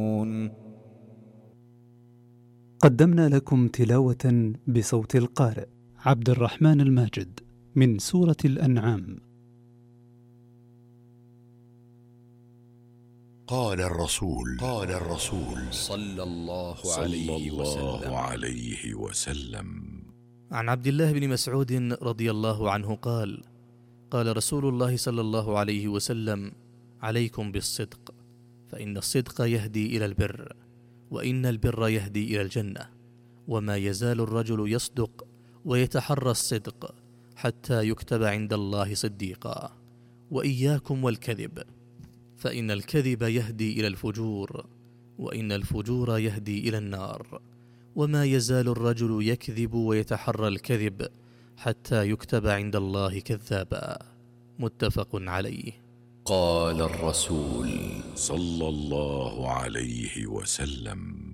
قدمنا لكم تلاوة بصوت القارئ عبد الرحمن الماجد من سورة الأنعام. قال الرسول صلى الله عليه وسلم عن عبد الله بن مسعود رضي الله عنه قال: قال رسول الله صلى الله عليه وسلم: عليكم بالصدق، فإن الصدق يهدي إلى البر، وإن البر يهدي إلى الجنة، وما يزال الرجل يصدق ويتحرى الصدق حتى يكتب عند الله صديقا. وإياكم والكذب، فإن الكذب يهدي إلى الفجور، وإن الفجور يهدي إلى النار، وما يزال الرجل يكذب ويتحرى الكذب حتى يكتب عند الله كذابا. متفق عليه. قال الرسول صلى الله عليه وسلم: